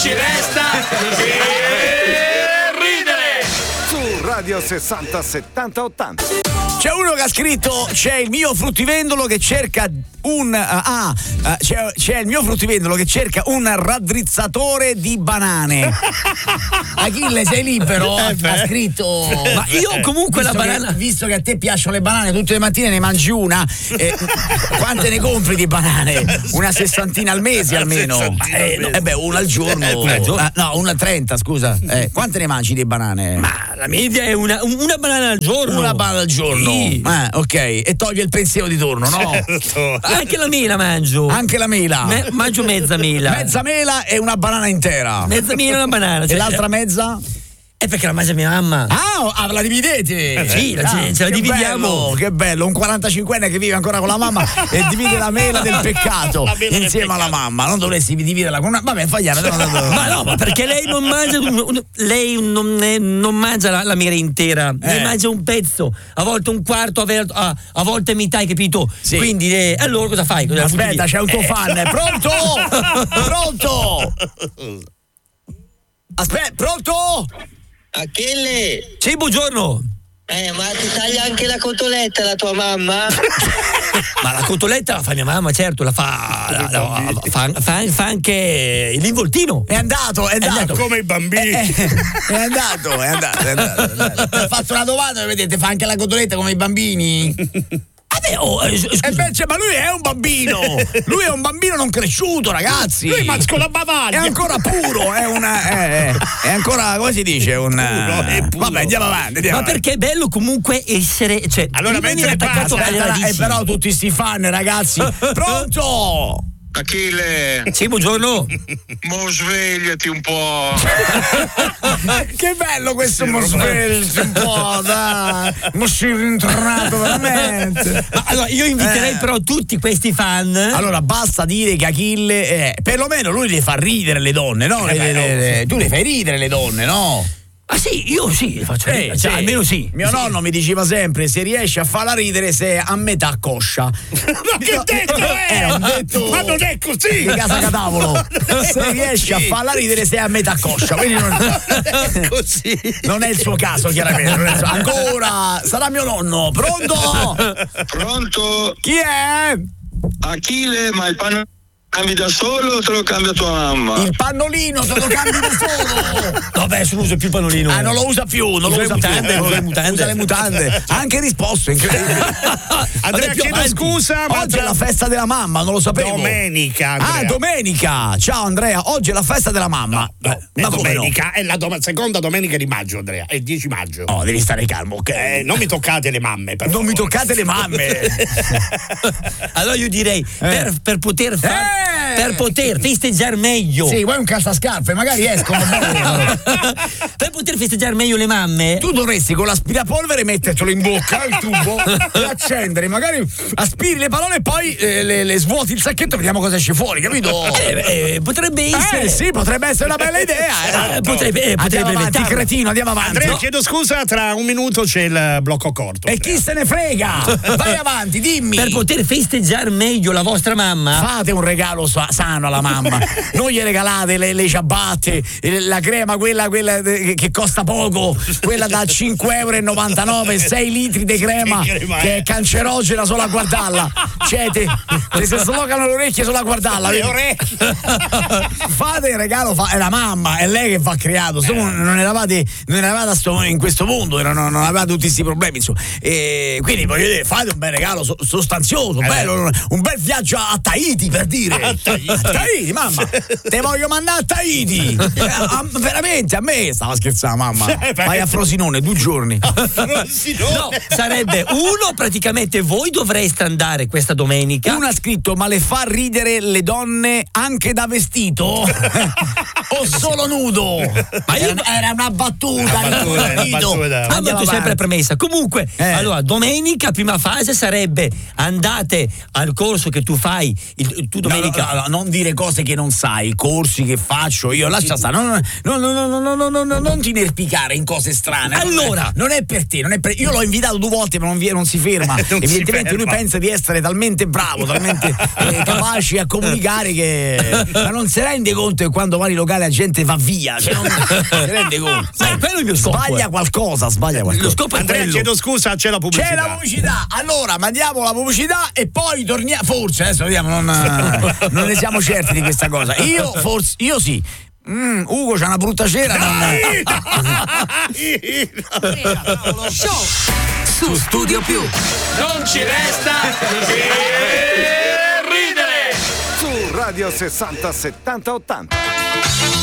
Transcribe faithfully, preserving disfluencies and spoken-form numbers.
ci resta che ridere. Su Radio sessanta settanta ottanta. C'è uno che ha scritto: c'è il mio fruttivendolo che cerca un ah, uh, c'è, c'è il mio fruttivendolo che cerca un raddrizzatore di banane. Achille, sei libero? Eh ha scritto. Ma io comunque visto la banana che, visto che a te piacciono le banane, tutte le mattine ne mangi una, eh, quante ne compri di banane? Una sessantina al mese almeno. Eh, no, eh beh, una al giorno. Una al giorno. Ah, no, una a trenta, scusa. Eh, quante ne mangi di banane? Ma la media è una, una banana al giorno. Una banana al giorno. Sì. Ah, ok. E toglie il pensiero di torno, no? Certo. Anche la mela mangio. Anche la mela. Me- mangio mezza mela. Mezza mela e una banana intera. Mezza mela e una banana. E l'altra mezza? È perché la mangia mia mamma. Ah, ah la dividete? Sì, la, ah, ce la che dividiamo. Bello, che bello, un quarantacinquenne che vive ancora con la mamma e divide la mela del peccato insieme alla mamma. Non dovresti dividerla con una. Vabbè, fagliare. Ma no, ma perché lei non mangia lei non, non mangia la, la mela intera, eh. ne mangia un pezzo, a volte un quarto, a, a volte metà, hai capito? Sì. Quindi eh, allora cosa fai? Cosa Aspetta, c'è un tuo eh. fan. Pronto? Pronto? Aspetta, pronto? Achille! Sì, buongiorno! Eh, ma ti taglia anche la cotoletta la tua mamma? Ma la cotoletta la fa mia mamma, certo, la fa, la, la, fa, fa, fa anche l'involtino. È andato, è andato. È andato. Come i bambini. È, è, è andato, è andato, è andato. È andato. Ho fatto una domanda, vedete, fa anche la cotoletta come i bambini. Vabbè, oh, eh, eh beh, cioè, ma lui è un bambino, lui è un bambino non cresciuto, ragazzi. Lui masco la bavaglia. È ancora puro, è una. È, è ancora, come si dice? Un. Puro, è puro. Vabbè, andiamo avanti. Andiamo ma avanti. perché è bello comunque essere. Cioè, allora mentre attaccato alle E radici. però tutti sti fan, ragazzi. Pronto? Achille. Sì, buongiorno. Mo svegliati un po'. Che bello questo mo svegliati un po', dai. Mo si è rintornato veramente. Ma allora io inviterei eh. però tutti questi fan. Allora basta dire che Achille eh, perlomeno lui le fa ridere le donne, no? Eh le, beh, le, le, tu le fai ridere le donne, no? Ah sì, io sì, faccio Eh, cioè, sì. almeno sì. Mio sì. nonno mi diceva sempre: se riesci a farla ridere sei a metà coscia. Ma che detto è? È un detto. Ma non è così! Di casa Catavolo. Se riesci a farla ridere sei a metà coscia. Quindi non è così. Non è il suo caso, chiaramente. Non è il suo... Ancora sarà mio nonno. Pronto? Pronto? Chi è? Achille, ma il panno cambi da solo o te lo cambia tua mamma? Il pannolino te lo cambi da solo. Vabbè, se non uso più il pannolino. Ah, non lo usa più, non usa lo usa le mutande, più. usa le mutande. Usa le mutande. Ha anche risposto, incredibile. Andrea, chiedo scusa, ma oggi è la festa della mamma, non lo sapevo. Domenica, Andrea. Ah, domenica. Ciao Andrea, oggi è la festa della mamma. No, no, ma è come domenica, no? è la dom- seconda domenica di maggio, Andrea, è il dieci maggio. Oh, devi stare calmo, ok? Eh, non mi toccate le mamme, per Non favore. mi toccate le mamme. Allora io direi Eh. per, per poter far, Eh. per poter festeggiare meglio. Sì, vuoi un calzascarpe, magari escono. Per poter festeggiare meglio le mamme. Tu dovresti con l'aspirapolvere mettertelo in bocca, il tubo, e accendere, magari aspiri le parole e poi eh, le, le svuoti il sacchetto e vediamo cosa esce fuori, capito? Eh, eh, potrebbe essere. Eh sì, potrebbe essere una bella idea. Eh, potrebbe, eh, Andiamo potrebbe avanti, inventarla. cretino, andiamo avanti. Andrea, No. chiedo scusa, tra un minuto c'è il blocco corto. E Andrea. chi se ne frega? Vai avanti, dimmi. Per poter festeggiare meglio la vostra mamma. Fate un regalo sa- sano alla mamma. Non gli regalate le, le ciabatte, la crema, quella, quella che costa poco, quella da cinque e novantanove euro, sei litri di crema Che crema che è? è cancerogena solo a guardarla. Cioè, te, te si slogano le orecchie solo a guardarla. Le vedi? orecchie. Fate il regalo, fa- è la mamma, è lei che va creato. Se non, non eravate, non eravate a sto- in questo mondo, non, non avevate tutti questi problemi. Insomma. E quindi voglio dire, fate un bel regalo so- sostanzioso, Eh. bello, un bel viaggio a Tahiti, per dire. A Tahiti. A Tahiti, mamma. Te voglio mandare a Tahiti. Eh, a- veramente, a me stava scherzando, mamma. Cioè, Vai a Frosinone, due giorni. No, sarebbe uno, praticamente voi dovreste andare questa domenica. Uno ha scritto: ma le fa ridere le donne anche da vestito? O solo nudo? Ma io... era, era una battuta, Una battuta, non ho una capito. battuta. Ah, ma Andiamo tu sempre avanti. premessa. Comunque, Eh. allora, domenica, prima fase sarebbe andate al corso che tu fai il, tu No, domenica domenica. No, no, non dire cose che non sai, corsi che faccio io, lascia stare, non, non, non, non, non, non, non, non ti inerpicare in cose strane. Allora, non è per te, non è per, io l'ho invitato due volte ma non, vi, non si ferma. Non Evidentemente si lui ferma. pensa di essere talmente bravo, talmente eh, capace a comunicare che ma non si rende conto che quando va in locale la gente va via, cioè non si rende conto. Sai, quello è il mio scopo. Sbaglia qualcosa, sbaglia Lo qualcosa. scopo è Andrea, quello. chiedo scusa, c'è la pubblicità. C'è la pubblicità, allora mandiamo la pubblicità e poi torniamo. Forse adesso vediamo, non, non ne siamo certi di questa cosa. Io forse, io sì. Mm, Ugo c'ha una brutta cera. Show su Studio Più. Non ci resta che ridere. Su Radio sessanta settanta ottanta.